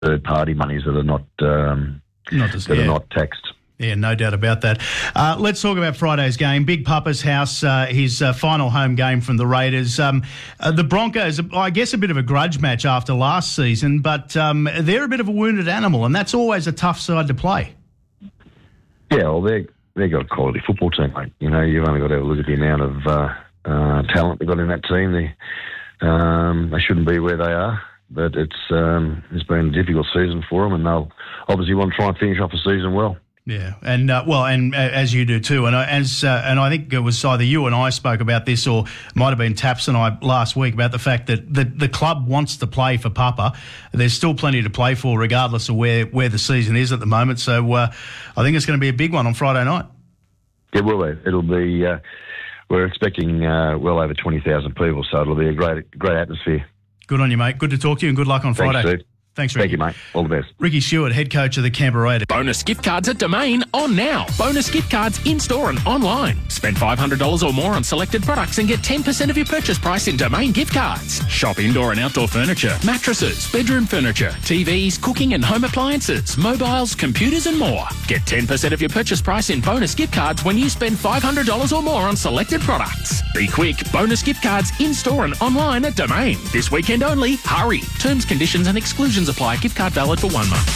third-party monies that are not are not taxed. Yeah, no doubt about that. Let's talk about Friday's game. Big Papa's house, his final home game from the Raiders. The Broncos, I guess, a bit of a grudge match after last season, but they're a bit of a wounded animal, and that's always a tough side to play. Yeah, well, they've got a quality football team, mate. You know, you've only got to have a look at the amount of talent they've got in that team. They shouldn't be where they are, but it's been a difficult season for them, and they'll obviously want to try and finish off the season well. Yeah, and as you do too, and I think it was either you and I spoke about this, or it might have been Taps and I last week, about the fact that the club wants to play for Papa. There's still plenty to play for, regardless of where the season is at the moment. So I think it's going to be a big one on Friday night. It will be. It'll be. We're expecting well over 20,000 people, so it'll be a great atmosphere. Good on you, mate. Good to talk to you, and good luck on Friday. Thanks, Steve. Thanks, Ricky. Thank you, mate. All the best. Ricky Stewart, head coach of the Canberra Raiders. Bonus gift cards at Domain on now. Bonus gift cards in-store and online. Spend $500 or more on selected products and get 10% of your purchase price in Domain gift cards. Shop indoor and outdoor furniture, mattresses, bedroom furniture, TVs, cooking and home appliances, mobiles, computers and more. Get 10% of your purchase price in bonus gift cards when you spend $500 or more on selected products. Be quick. Bonus gift cards in-store and online at Domain. This weekend only. Hurry. Terms, conditions and exclusions apply. Gift card valid for 1 month.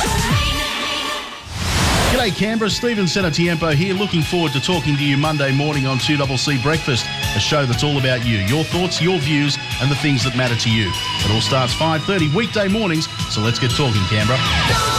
G'day Canberra, Stephen Senatiempo here, looking forward to talking to you Monday morning on 2CC Breakfast, a show that's all about you, your thoughts, your views and the things that matter to you. It all starts 5:30 weekday mornings, so let's get talking, Canberra.